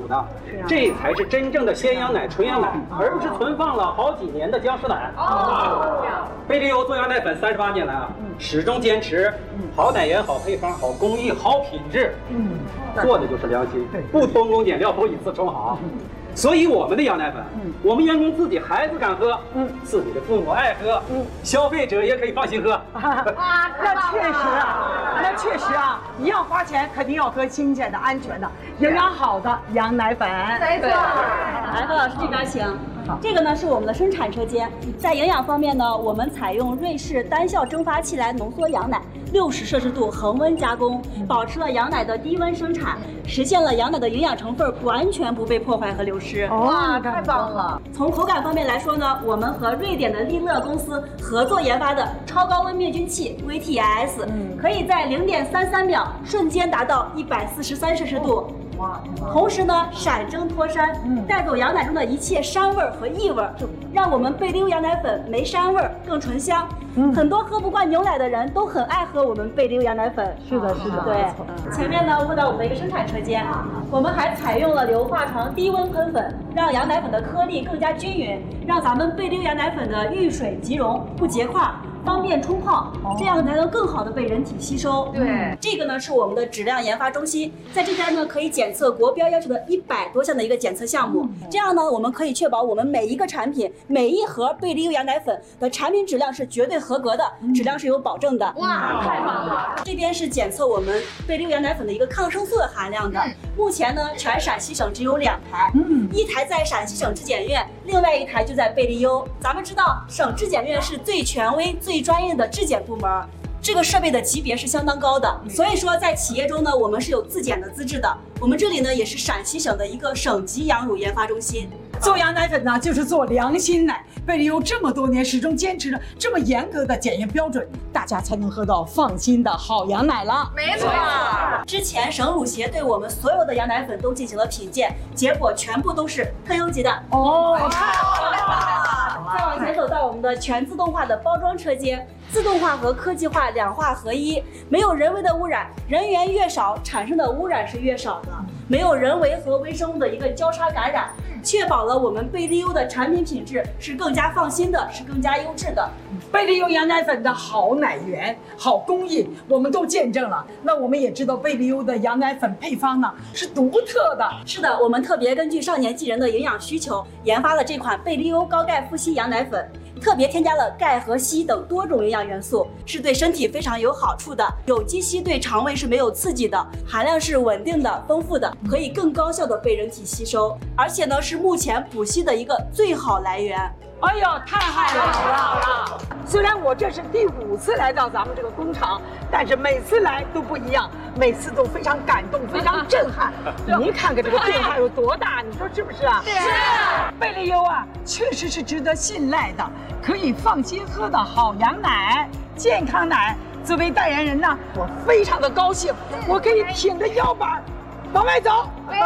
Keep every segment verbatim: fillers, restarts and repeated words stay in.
的，这才是真正的鲜羊奶、纯羊奶，而不是存放了好几年的僵尸奶。哦，贝利优做羊奶粉三十八年来啊，始终坚持好奶源、好配方、好工艺、好品质，嗯，做的就是良心，不偷工减料，不以次充好。所以我们的羊奶粉，嗯，我们员工自己孩子敢喝，嗯，自己的父母爱喝，嗯，消费者也可以放心喝。 啊，那确实啊，那确实啊，一样花钱，肯定要喝新鲜的、安全的、营养好的羊奶粉。 没错。来，范老师这边请。这个呢是我们的生产车间，在营养方面呢，我们采用瑞士单效蒸发器来浓缩羊奶，六十摄氏度恒温加工，保持了羊奶的低温生产，实现了羊奶的营养成分完全不被破坏和流失。 哇，太棒了！ 从口感方面来说呢，我们和瑞典的利乐公司合作研发的超高温灭菌器 V T I S，嗯，可以在零点三三秒瞬间达到一百四十三摄氏度。同时呢，闪蒸脱膻，嗯，带走羊奶中的一切膻味和异味，让我们贝利优羊奶粉没膻味，更醇香。嗯，很多喝不惯牛奶的人都很爱喝我们贝利优羊奶粉。 是的，是的。 对，前面呢，问到我们的一个生产车间，我们还采用了硫化床低温喷粉，让羊奶粉的颗粒更加均匀，让咱们贝利优羊奶粉的遇水即溶，不结块。方便冲泡，这样才能更好的被人体吸收。 对， 这个呢是我们的质量研发中心，在这边呢可以检测国标要求的一百多项的一个检测项目。这样呢，我们可以确保我们每一个产品、每一盒贝利优羊奶粉的产品质量是绝对合格的，质量是有保证的。 哇，太棒了！ 这边是检测我们贝利优羊奶粉的一个抗生素的含量的。目前呢，全陕西省只有两台，一台在陕西省质检院，另外一台就在贝利优。咱们知道，省质检院是最权威、最专业的质检部门，这个设备的级别是相当高的，所以说在企业中呢，我们是有自检的资质的。我们这里呢也是陕西省的一个省级羊乳研发中心。 做羊奶粉呢，就是做良心奶。贝利优这么多年始终坚持着这么严格的检验标准，大家才能喝到放心的好羊奶了。 没错。 之前省乳协对我们所有的羊奶粉都进行了品鉴，结果全部都是特优级的。 哦， 太好了！再往前走到我们的全自动化的包装车间，自动化和科技化两化合一，没有人为的污染，人员越少，产生的污染是越少的，没有人为和微生物的一个交叉感染，确保了我们贝利优的产品品质是更加放心的，是更加优质的。 贝利优羊奶粉的好奶源、好工艺，我们都见证了。那我们也知道贝利优的羊奶粉配方呢是独特的。 是的，我们特别根据少年纪人的营养需求，研发了这款贝利优高钙富硒羊奶粉，特别添加了钙和硒等多种营养元素，是对身体非常有好处的。有机硒对肠胃是没有刺激的，含量是稳定的、丰富的，可以更高效的被人体吸收，而且呢是目前补硒的一个最好来源。 哎呦，太好了！虽然我这是第五次来到咱们这个工厂，但是每次来都不一样，每次都非常感动，非常震撼。您看看这个变化有多大，你说是不是啊？ 是。 贝利优啊，确实是值得信赖的，可以放心喝的好羊奶、健康奶。作为代言人呢，我非常的高兴，我可以挺着腰板往外走。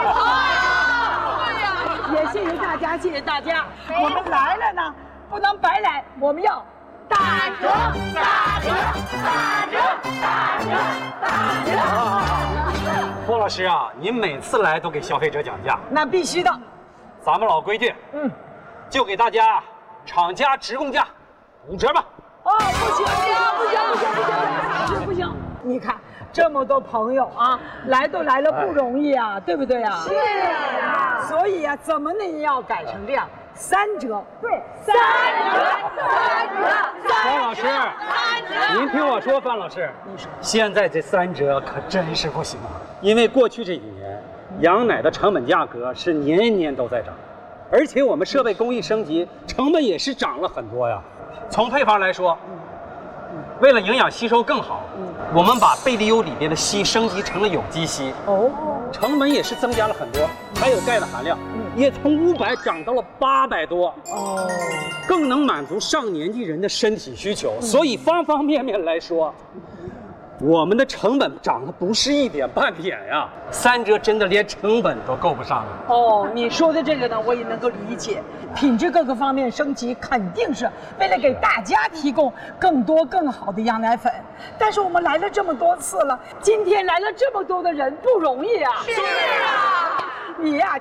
也谢谢大家，谢谢大家，我们来了呢，不能白来，我们要打折，打折，打折，打折，打折。 霍老师啊，您每次来都给消费者讲价， 那必须的。 咱们老规矩，嗯，就给大家厂家直供价，五折吧。 哦，不行，不行，不行，不行，不行，不行，不行！你看这么多朋友啊，来都来了不容易啊，对不对啊？ 是啊。 所以啊，怎么呢也要改成这样，三折。对， 三折，三折， 范老师， 三折。 您听我说，范老师，现在这三折可真是不行啊，因为过去这几年，羊奶的成本价格是年年都在涨，而且我们设备工艺升级，成本也是涨了很多呀。从配方来说，为了营养吸收更好，我们把贝利优里边的硒升级成了有机硒，哦，成本也是增加了很多，还有钙的含量也从五百涨到了八百多，哦，更能满足上年纪人的身体需求，所以方方面面来说，我们的成本涨的不是一点半点呀，三折真的连成本都够不上了。 哦，你说的这个呢，我也能够理解，品质各个方面升级，肯定是为了给大家提供更多更好的羊奶粉。但是我们来了这么多次了，今天来了这么多的人，不容易啊。 是啊， 你呀、啊。